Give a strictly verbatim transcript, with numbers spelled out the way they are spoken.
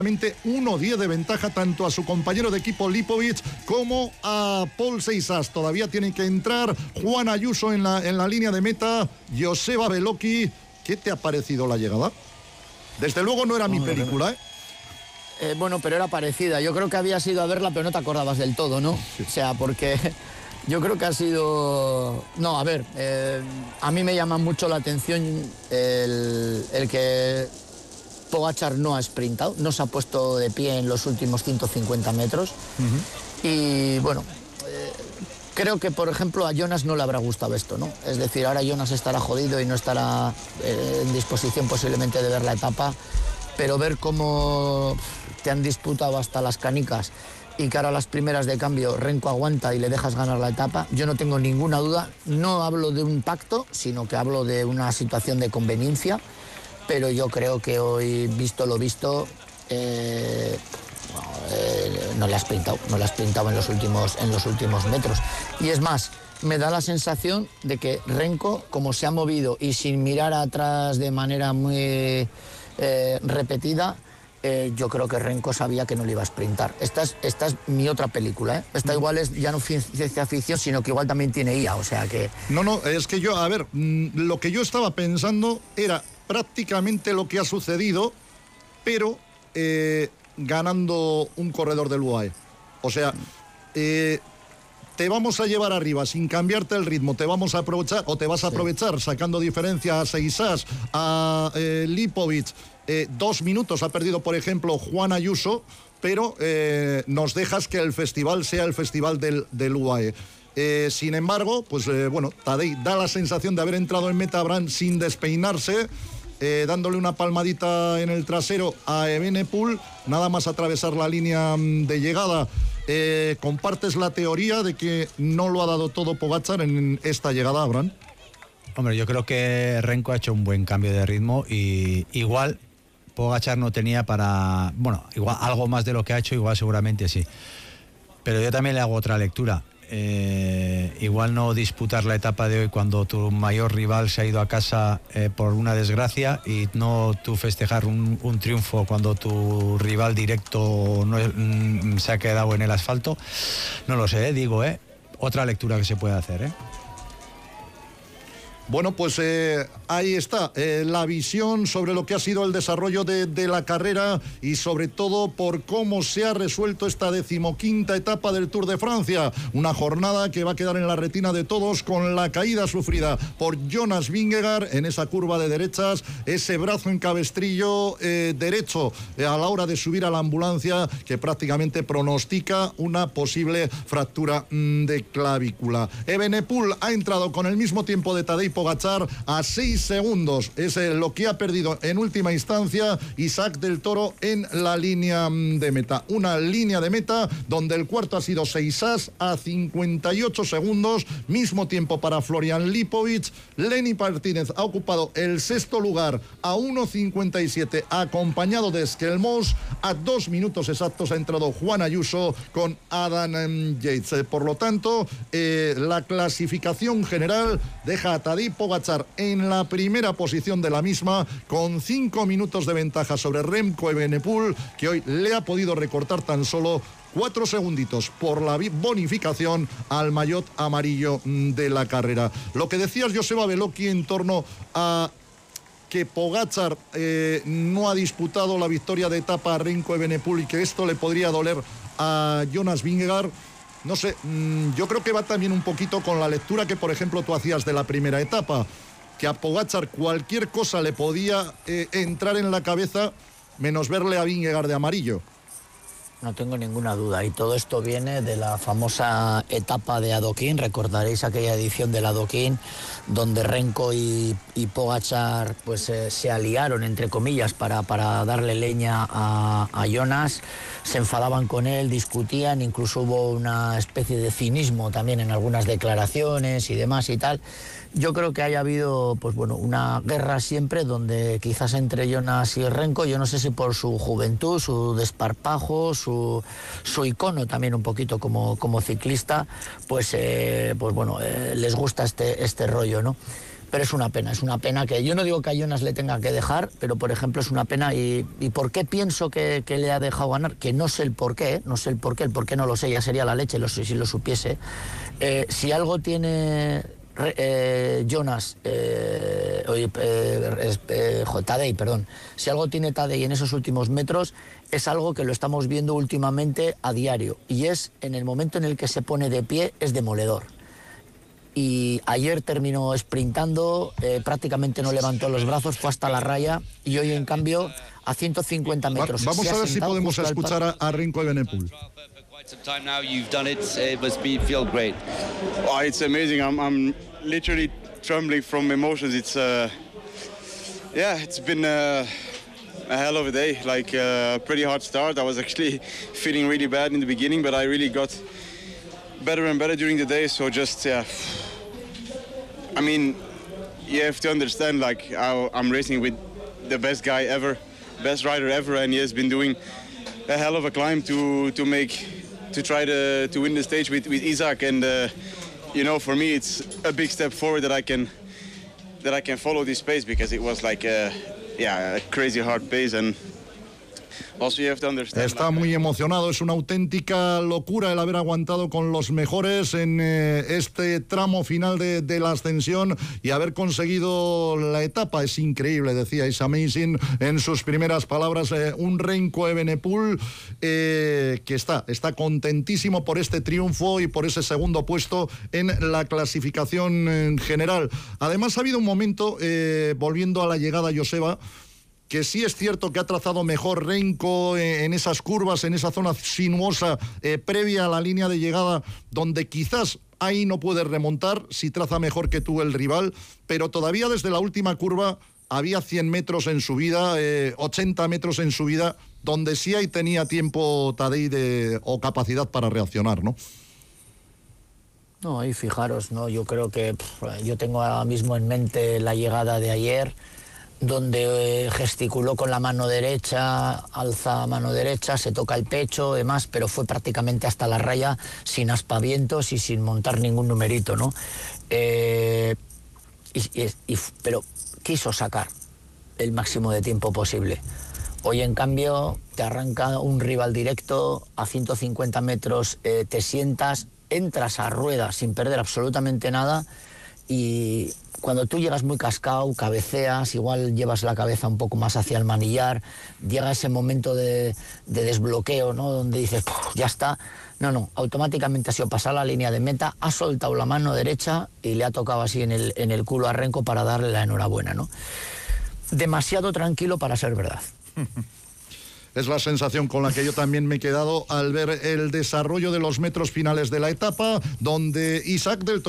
uno diez de ventaja tanto a su compañero de equipo Lipovic como a Pol Seisas. Todavía tiene que entrar Juan Ayuso en la, en la línea de meta. Joseba Beloki, ¿qué te ha parecido la llegada? Desde luego no era mi película, ¿eh? Eh, bueno, pero era parecida. Yo creo que habías ido a verla, pero no te acordabas del todo, ¿no? Sí. O sea, porque yo creo que ha sido... No, a ver, eh, a mí me llama mucho la atención el, el que Pogačar no ha sprintado, no se ha puesto de pie en los últimos ciento cincuenta metros. Uh-huh. Y bueno, eh, creo que, por ejemplo, a Jonas no le habrá gustado esto, ¿no? Es decir, ahora Jonas estará jodido y no estará eh, en disposición posiblemente de ver la etapa, pero ver cómo te han disputado hasta las canicas y que ahora a las primeras de cambio Renko aguanta y le dejas ganar la etapa, yo no tengo ninguna duda. No hablo de un pacto, sino que hablo de una situación de conveniencia, pero yo creo que hoy, visto lo visto, eh, no, eh, no le has sprintado, no le has sprintado en los últimos, en los últimos metros. Y es más, me da la sensación de que Renko, como se ha movido y sin mirar atrás de manera muy eh, repetida, Eh, yo creo que Renko sabía que no le iba a sprintar. Esta es, esta es mi otra película, ¿eh? Esta igual es ya no ciencia ficción, sino que igual también tiene I A, o sea que... No, no, es que yo, a ver, lo que yo estaba pensando era prácticamente lo que ha sucedido, pero eh, ganando un corredor del U A E. O sea, eh, te vamos a llevar arriba sin cambiarte el ritmo, te vamos a aprovechar, o te vas a aprovechar sí. sacando diferencia a Seisas, a eh, Lipovic. Eh, dos minutos ha perdido, por ejemplo, Juan Ayuso, pero eh, nos dejas que el festival sea el festival del, del U A E. Eh, sin embargo, pues eh, bueno, Tadej da la sensación de haber entrado en meta Abraham sin despeinarse, eh, dándole una palmadita en el trasero a Evenepoel, nada más atravesar la línea de llegada. Eh, ¿Compartes la teoría de que no lo ha dado todo Pogačar en esta llegada, Abraham? Hombre, yo creo que Renko ha hecho un buen cambio de ritmo y igual Pogačar no tenía para... Bueno, igual algo más de lo que ha hecho, igual seguramente sí. Pero yo también le hago otra lectura. Eh, igual no disputar la etapa de hoy cuando tu mayor rival se ha ido a casa eh, por una desgracia, y no tú festejar un, un triunfo cuando tu rival directo no es, mm, se ha quedado en el asfalto. No lo sé, eh, digo, eh. Otra lectura que se puede hacer, eh. Bueno, pues eh, ahí está, eh, la visión sobre lo que ha sido el desarrollo de, de la carrera y sobre todo por cómo se ha resuelto esta decimoquinta etapa del Tour de Francia. Una jornada que va a quedar en la retina de todos con la caída sufrida por Jonas Vingegaard en esa curva de derechas, ese brazo en cabestrillo eh, derecho eh, a la hora de subir a la ambulancia, que prácticamente pronostica una posible fractura mmm, de clavícula. Evenepoel ha entrado con el mismo tiempo de Tadej Pogačar a seis segundos. Es lo que ha perdido en última instancia Isaac del Toro en la línea de meta. Una línea de meta donde el cuarto ha sido Seisas a cincuenta y ocho segundos. Mismo tiempo para Florian Lipovic. Lenny Martínez ha ocupado el sexto lugar a uno cincuenta y siete, acompañado de Skelmos. A dos minutos exactos ha entrado Juan Ayuso con Adam Yates. Por lo tanto, eh, la clasificación general deja a Tadej Pogačar en la primera posición de la misma, con cinco minutos de ventaja sobre Remco Evenepoel, que hoy le ha podido recortar tan solo cuatro segunditos por la bonificación al maillot amarillo de la carrera. Lo que decías, Joseba Beloki, en torno a que Pogačar eh, no ha disputado la victoria de etapa a Remco Evenepoel y que esto le podría doler a Jonas Vingegaard. No sé, yo creo que va también un poquito con la lectura que, por ejemplo, tú hacías de la primera etapa, que a Pogačar cualquier cosa le podía eh, entrar en la cabeza, menos verle a Vingegaard de amarillo. No tengo ninguna duda, y todo esto viene de la famosa etapa de Adoquín. Recordaréis aquella edición del Adoquín donde Renko y, y Pogačar pues eh, se aliaron, entre comillas, para, para darle leña a, a Jonas. Se enfadaban con él, discutían, incluso hubo una especie de cinismo también en algunas declaraciones y demás y tal. Yo creo que haya habido, pues bueno, una guerra siempre donde quizás entre Jonas y Renko, yo no sé si por su juventud, su desparpajo, su, su icono también un poquito como, como ciclista, pues, eh, pues bueno, eh, les gusta este, este rollo, ¿no? pero es una pena, es una pena que yo no digo que a Jonas le tenga que dejar, pero por ejemplo es una pena. ¿Y, y por qué pienso que, que le ha dejado ganar? Que no sé el por qué, ¿eh? no sé el por qué, el por qué no lo sé, ya sería la leche lo, si lo supiese. Eh, si algo tiene eh, Jonas, eh, eh, eh, eh, Tadej, perdón, si algo tiene Tadej en esos últimos metros, es algo que lo estamos viendo últimamente a diario, y es en el momento en el que se pone de pie, es demoledor. Y ayer terminó sprintando, eh, prácticamente no levantó los brazos, fue hasta la raya, y hoy en cambio a ciento cincuenta metros. Va, vamos a ver si podemos escuchar a, a Remco Evenepoel. Some time now, you've done it. It must be feel great. Oh, it's amazing. I'm, I'm literally trembling from emotions. It's, uh, yeah, it's been uh, a hell of a day. Like a uh, pretty hard start. I was actually feeling really bad in the beginning, but I really got better and better during the day. So just, yeah. I mean, you have to understand, like, how I'm racing with the best guy ever, best rider ever, and he has been doing a hell of a climb to to make. to try to, to win the stage with, with Isaac, and uh, you know, for me it's a big step forward that I can that I can follow this pace, because it was like a, yeah, a crazy hard pace. And also you have to understand, está like, muy emocionado, es una auténtica locura el haber aguantado con los mejores en eh, este tramo final de, de la ascensión y haber conseguido la etapa. Es increíble, decía, es amazing en sus primeras palabras. Eh, un Remco Evenepoel eh, que está, está contentísimo por este triunfo y por ese segundo puesto en la clasificación en general. Además ha habido un momento, eh, volviendo a la llegada, Joseba, que sí es cierto que ha trazado mejor Remco en esas curvas, en esa zona sinuosa eh, previa a la línea de llegada, donde quizás ahí no puedes remontar si traza mejor que tú el rival, pero todavía desde la última curva había cien metros en subida, eh, ochenta metros en subida, donde sí ahí tenía tiempo Tadej de, o capacidad para reaccionar, ¿no? No, y fijaros, no, yo creo que pff, yo tengo ahora mismo en mente la llegada de ayer, donde gesticuló con la mano derecha, alza mano derecha, se toca el pecho, demás, pero fue prácticamente hasta la raya sin aspavientos y sin montar ningún numerito, ¿no? Eh, y, y, y, pero quiso sacar el máximo de tiempo posible. Hoy, en cambio, te arranca un rival directo, a ciento cincuenta metros eh, te sientas, entras a rueda sin perder absolutamente nada, y cuando tú llegas muy cascado, cabeceas, igual llevas la cabeza un poco más hacia el manillar, llega ese momento de, de desbloqueo, ¿no? Donde dices, ya está. No, no, automáticamente ha sido pasar la línea de meta, ha soltado la mano derecha y le ha tocado así en el, en el culo a Remco para darle la enhorabuena, ¿no? Demasiado tranquilo para ser verdad. Es la sensación con la que yo también me he quedado al ver el desarrollo de los metros finales de la etapa, donde Isaac del